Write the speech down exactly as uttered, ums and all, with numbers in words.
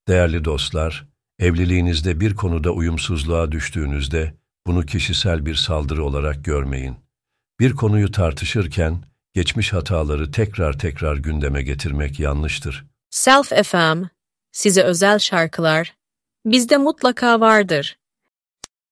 Değerli dostlar, evliliğinizde bir konuda uyumsuzluğa düştüğünüzde bunu kişisel bir saldırı olarak görmeyin. Bir konuyu tartışırken geçmiş hataları tekrar tekrar gündeme getirmek yanlıştır. Self F M, size özel şarkılar bizde mutlaka vardır.